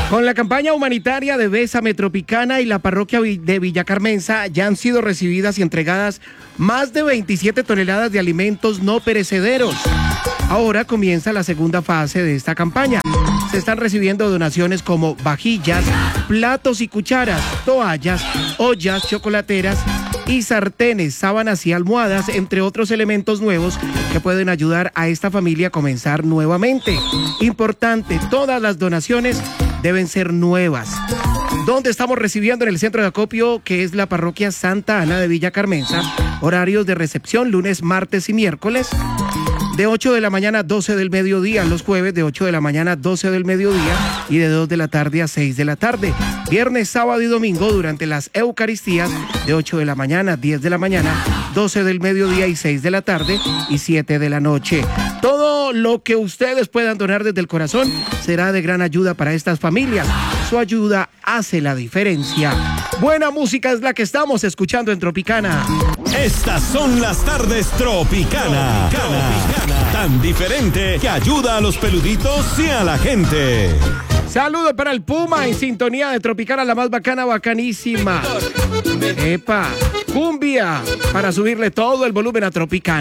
Con la campaña humanitaria de Bésame Tropicana y la parroquia de Villa Carmenza ya han sido recibidas y entregadas más de 27 toneladas de alimentos no perecederos. Ahora comienza la segunda fase de esta campaña. Se están recibiendo donaciones como vajillas, platos y cucharas, toallas, ollas, chocolateras y sartenes, sábanas y almohadas, entre otros elementos nuevos que pueden ayudar a esta familia a comenzar nuevamente. Importante, todas las donaciones deben ser nuevas. ¿Dónde estamos recibiendo? En el centro de acopio, que es la parroquia Santa Ana de Villa Carmenza. Horarios de recepción: lunes, martes y miércoles, de 8 de la mañana a 12 del mediodía, los jueves de 8 de la mañana a 12 del mediodía y de 2 de la tarde a 6 de la tarde. Viernes, sábado y domingo durante las Eucaristías de 8 de la mañana a 10 de la mañana, 12 del mediodía y 6 de la tarde y 7 de la noche. Todo lo que ustedes puedan donar desde el corazón será de gran ayuda para estas familias. Su ayuda hace la diferencia. Buena música es la que estamos escuchando en Tropicana. Estas son las tardes Tropicana. Tan diferente que ayuda a los peluditos y a la gente. Saludo para el Puma en sintonía de Tropicana, la más bacana, bacanísima. Epa, cumbia, para subirle todo el volumen a Tropicana.